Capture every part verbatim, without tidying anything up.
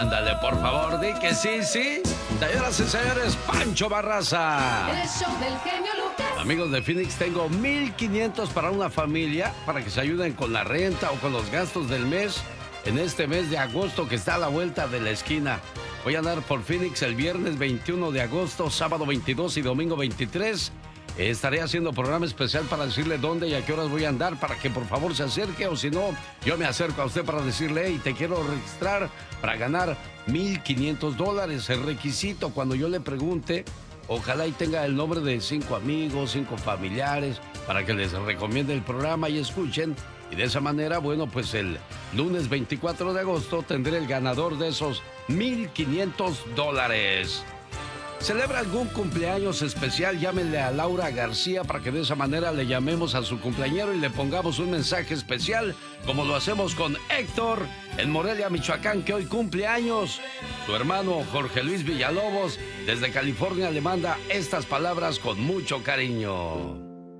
Ándale, por favor, di que sí, sí. Señoras y señores, Pancho Barraza. El show del genio Lucas. Amigos de Phoenix, tengo mil quinientos para una familia para que se ayuden con la renta o con los gastos del mes en este mes de agosto que está a la vuelta de la esquina. Voy a andar por Phoenix el viernes veintiuno de agosto, sábado veintidós y domingo veintitrés. Estaré haciendo programa especial para decirle dónde y a qué horas voy a andar para que por favor se acerque, o si no, yo me acerco a usted para decirle, hey, te quiero registrar para ganar mil quinientos dólares. El requisito, cuando yo le pregunte, ojalá y tenga el nombre de cinco amigos, cinco familiares, para que les recomiende el programa y escuchen. Y de esa manera, bueno, pues el lunes veinticuatro de agosto tendré el ganador de esos mil quinientos dólares. ¿Celebra algún cumpleaños especial? Llámenle a Laura García para que de esa manera le llamemos a su cumpleañero y le pongamos un mensaje especial, como lo hacemos con Héctor en Morelia, Michoacán, que hoy cumple años. Su hermano Jorge Luis Villalobos desde California le manda estas palabras con mucho cariño.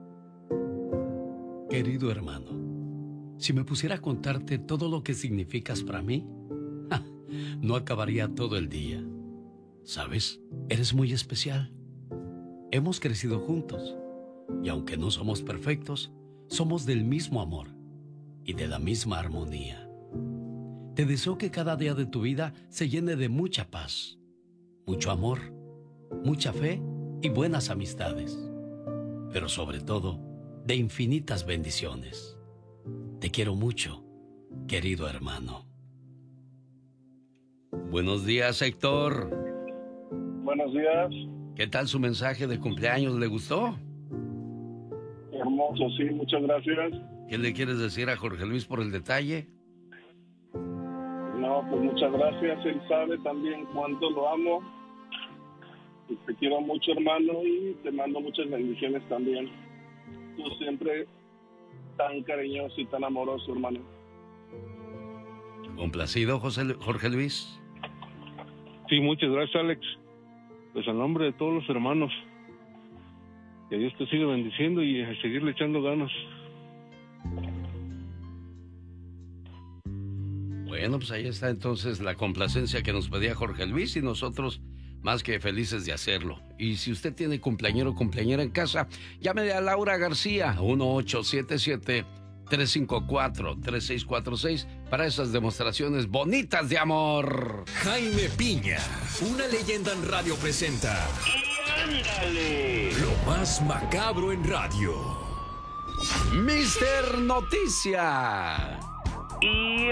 Querido hermano, si me pusiera a contarte todo lo que significas para mí, ¡ja!, no acabaría todo el día. ¿Sabes? Eres muy especial. Hemos crecido juntos y aunque no somos perfectos, somos del mismo amor y de la misma armonía. Te deseo que cada día de tu vida se llene de mucha paz, mucho amor, mucha fe y buenas amistades, pero sobre todo de infinitas bendiciones. Te quiero mucho, querido hermano. Buenos días, Héctor. Buenos días. ¿Qué tal su mensaje de cumpleaños? ¿Le gustó? Hermoso, sí, muchas gracias. ¿Qué le quieres decir a Jorge Luis por el detalle? No, pues muchas gracias. Él sabe también cuánto lo amo. Y te quiero mucho, hermano, y te mando muchas bendiciones también. Tú siempre tan cariñoso y tan amoroso, hermano. ¿Complacido, José, Jorge Luis? Sí, muchas gracias, Alex. Pues en nombre de todos los hermanos, que Dios te siga bendiciendo y a seguirle echando ganas. Bueno, pues ahí está entonces la complacencia que nos pedía Jorge Luis y nosotros más que felices de hacerlo. Y si usted tiene cumpleañero o cumpleañera en casa, llámele a Laura García, uno ocho siete siete, tres cinco cuatro, tres seis cuatro seis, para esas demostraciones bonitas de amor. Jaime Piña, una leyenda en radio presenta. ¡Y ándale! Lo más macabro en radio. Mister Noticia. ¡Y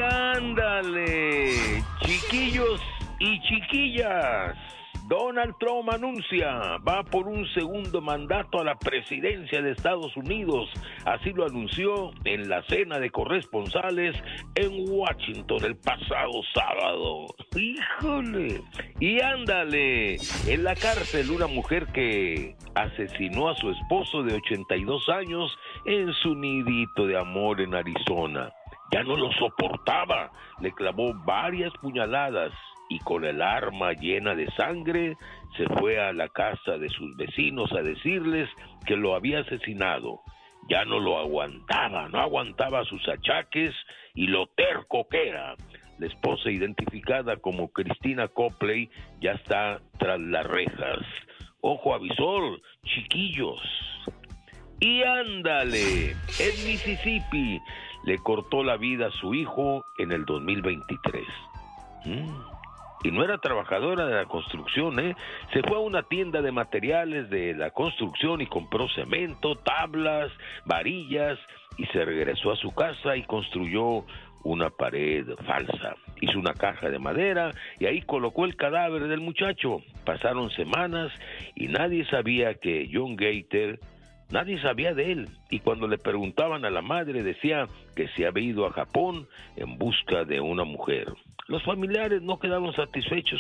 ándale! Chiquillos y chiquillas. Donald Trump anuncia, va por un segundo mandato a la presidencia de Estados Unidos. Así lo anunció en la cena de corresponsales en Washington el pasado sábado. ¡Híjole! Y ándale, en la cárcel una mujer que asesinó a su esposo de ochenta y dos años en su nidito de amor en Arizona. Ya no lo soportaba, le clavó varias puñaladas y con el arma llena de sangre se fue a la casa de sus vecinos a decirles que lo había asesinado. Ya no lo aguantaba, no aguantaba sus achaques y lo terco que era. La esposa, identificada como Christina Copley, ya está tras las rejas. Ojo avisor, chiquillos. Y ándale, en Mississippi le cortó la vida a su hijo en el dos mil veintitrés. ¿Mm? Y no era trabajadora de la construcción, ¿eh? Se fue a una tienda de materiales de la construcción y compró cemento, tablas, varillas, y se regresó a su casa y construyó una pared falsa. Hizo una caja de madera y ahí colocó el cadáver del muchacho. Pasaron semanas y nadie sabía que John Gator, nadie sabía de él. Y cuando le preguntaban a la madre, decía que se había ido a Japón en busca de una mujer. Los familiares no quedaron satisfechos